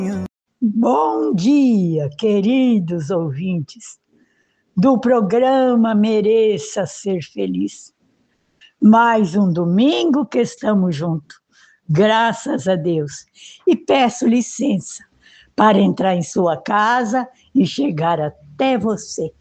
Bom dia, queridos ouvintes do programa Mereça Ser Feliz. Mais um domingo que estamos juntos, graças a Deus. E peço licença para entrar em sua casa e chegar até você.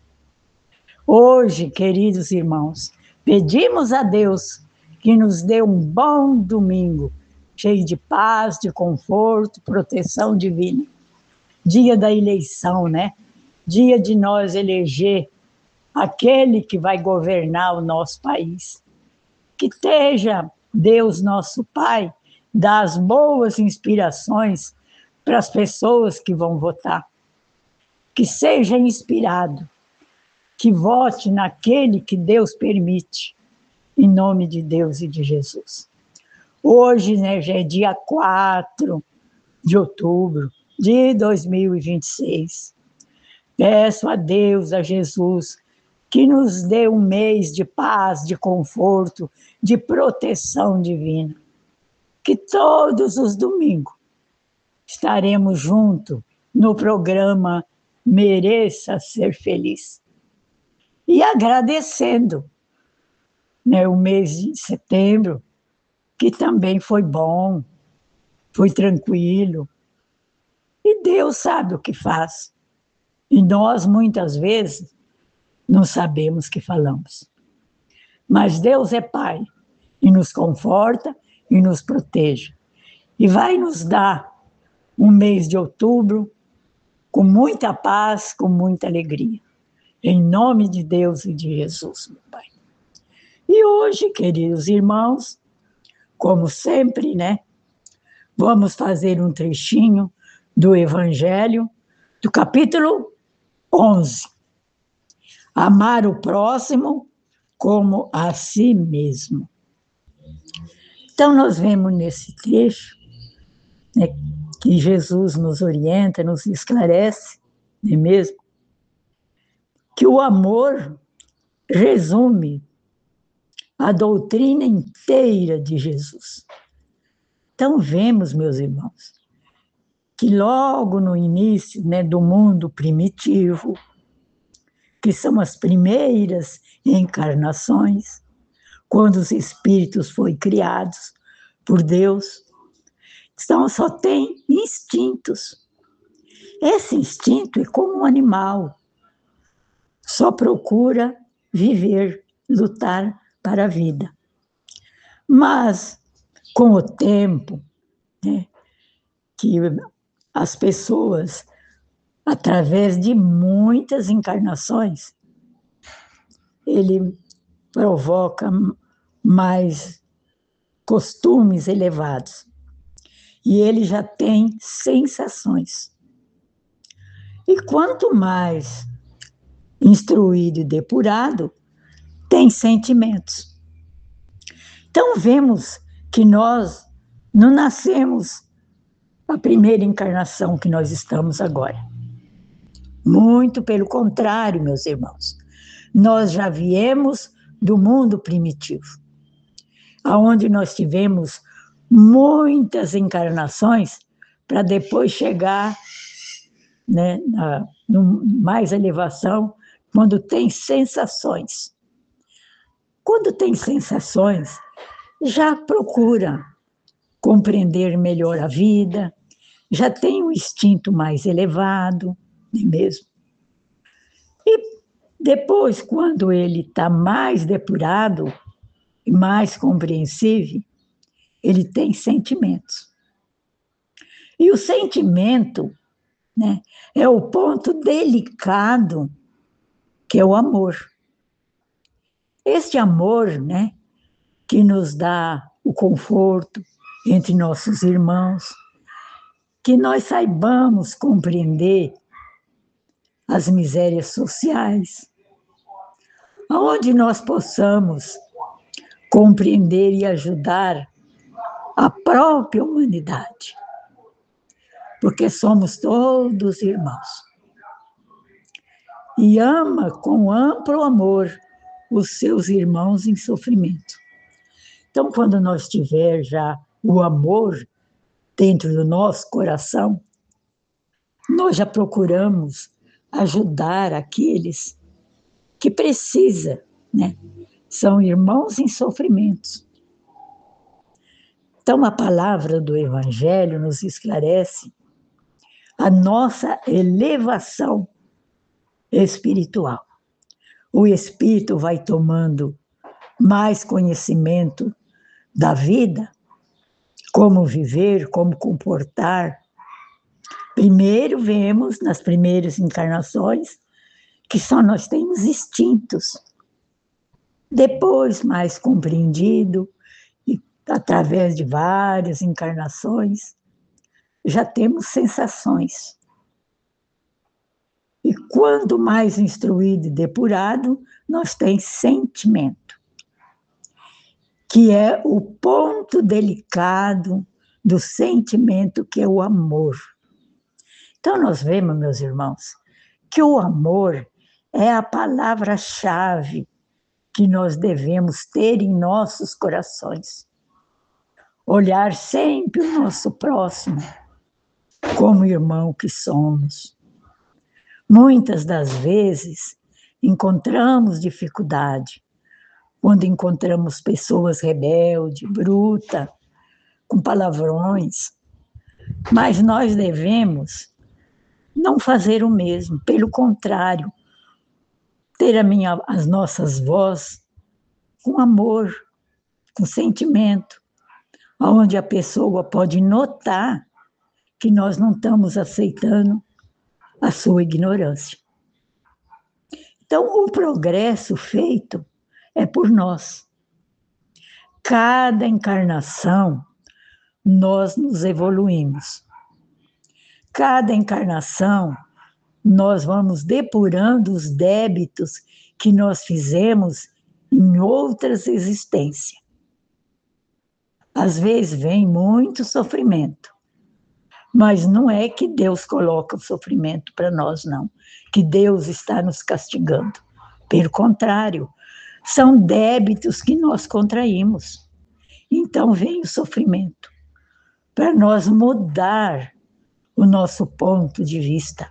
Hoje, queridos irmãos, pedimos a Deus que nos dê um bom domingo, cheio de paz, de conforto, proteção divina. Dia da eleição, né? Dia de nós eleger aquele que vai governar o nosso país. Que esteja Deus, nosso Pai, das boas inspirações para as pessoas que vão votar. Que seja inspirado, que vote naquele que Deus permite, em nome de Deus e de Jesus. Hoje, né, já é dia 4 de outubro de 2026. Peço a Deus, a Jesus, que nos dê um mês de paz, de conforto, de proteção divina. Que todos os domingos estaremos juntos no programa Mereça Ser Feliz. E agradecendo, né, o mês de setembro, que também foi bom, foi tranquilo. E Deus sabe o que faz. E nós, muitas vezes, não sabemos o que falamos. Mas Deus é Pai, e nos conforta e nos protege. E vai nos dar um mês de outubro com muita paz, com muita alegria. Em nome de Deus e de Jesus, meu Pai. E hoje, queridos irmãos, como sempre, né? Vamos fazer um trechinho do Evangelho, do capítulo 11. Amar o próximo como a si mesmo. Então, nós vemos nesse trecho, né, que Jesus nos orienta, nos esclarece, não é mesmo? Que o amor resume a doutrina inteira de Jesus. Então, vemos, meus irmãos, que logo no início, né, do mundo primitivo, que são as primeiras encarnações, quando os espíritos foram criados por Deus, então só tem instintos. Esse instinto é como um animal, só procura viver, lutar para a vida. Mas, com o tempo, né, que as pessoas, através de muitas encarnações, ele provoca mais costumes elevados. E ele já tem sensações. E quanto mais instruído e depurado, tem sentimentos. Então vemos que nós não nascemos a primeira encarnação que nós estamos agora. Muito pelo contrário, meus irmãos. Nós já viemos do mundo primitivo, onde nós tivemos muitas encarnações para depois chegar, né, mais elevação, quando tem sensações. Quando tem sensações, já procura compreender melhor a vida, já tem um instinto mais elevado, não é mesmo? E depois, quando ele está mais depurado e mais compreensível, ele tem sentimentos. E o sentimento, né, é o ponto delicado, que é o amor. Este amor, né, que nos dá o conforto entre nossos irmãos, que nós saibamos compreender as misérias sociais, aonde nós possamos compreender e ajudar a própria humanidade, porque somos todos irmãos. E ama com amplo amor os seus irmãos em sofrimento. Então, quando nós tiver já o amor dentro do nosso coração, nós já procuramos ajudar aqueles que precisam, né? São irmãos em sofrimentos. Então, a palavra do Evangelho nos esclarece a nossa elevação espiritual. O espírito vai tomando mais conhecimento da vida, como viver, como comportar. Primeiro vemos, nas primeiras encarnações, que só nós temos instintos. Depois, mais compreendido, e através de várias encarnações, já temos sensações. E quanto mais instruído e depurado, nós temos sentimento, que é o ponto delicado do sentimento, que é o amor. Então, nós vemos, meus irmãos, que o amor é a palavra-chave que nós devemos ter em nossos corações. Olhar sempre o nosso próximo como irmão que somos. Muitas das vezes encontramos dificuldade quando encontramos pessoas rebeldes, brutas, com palavrões, mas nós devemos não fazer o mesmo, pelo contrário, ter as nossas vozes com amor, com sentimento, onde a pessoa pode notar que nós não estamos aceitando a sua ignorância. Então, o progresso feito é por nós. Cada encarnação, nós nos evoluímos. Cada encarnação, nós vamos depurando os débitos que nós fizemos em outras existências. Às vezes vem muito sofrimento, mas não é que Deus coloca o sofrimento para nós, não. Que Deus está nos castigando. Pelo contrário, são débitos que nós contraímos. Então vem o sofrimento, para nós mudar o nosso ponto de vista.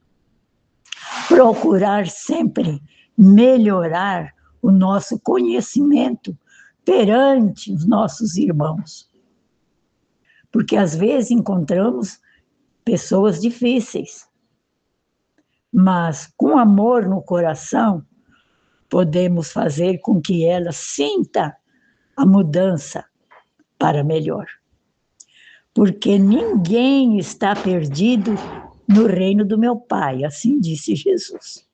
Procurar sempre melhorar o nosso conhecimento perante os nossos irmãos. Porque às vezes encontramos pessoas difíceis, mas com amor no coração, podemos fazer com que ela sinta a mudança para melhor. Porque ninguém está perdido no reino do meu Pai, assim disse Jesus.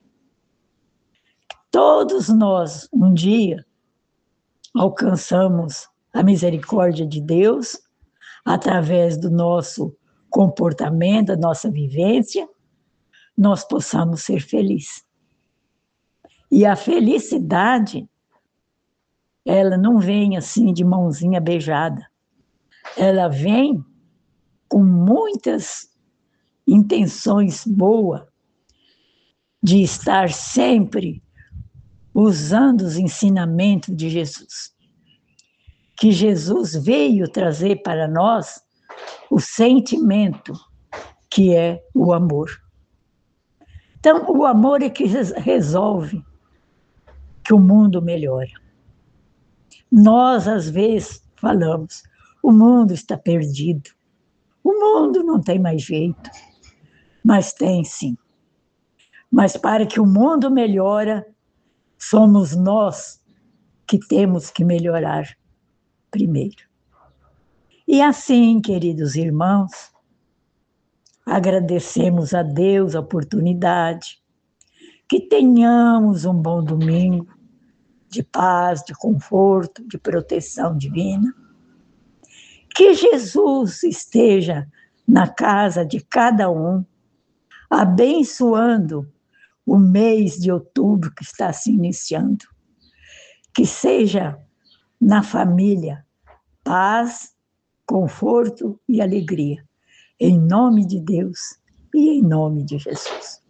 Todos nós, um dia, alcançamos a misericórdia de Deus através do nosso comportamento, da nossa vivência, nós possamos ser felizes. E a felicidade, ela não vem assim de mãozinha beijada. Ela vem com muitas intenções boas de estar sempre usando os ensinamentos de Jesus. Que Jesus veio trazer para nós o sentimento que é o amor. Então, o amor é que resolve que o mundo melhore. Nós, às vezes, falamos, o mundo está perdido, o mundo não tem mais jeito, mas tem sim. Mas para que o mundo melhore, somos nós que temos que melhorar primeiro. E assim, queridos irmãos, agradecemos a Deus a oportunidade, que tenhamos um bom domingo, de paz, de conforto, de proteção divina. Que Jesus esteja na casa de cada um, abençoando o mês de outubro que está se iniciando. Que seja na família paz, conforto e alegria. Em nome de Deus e em nome de Jesus.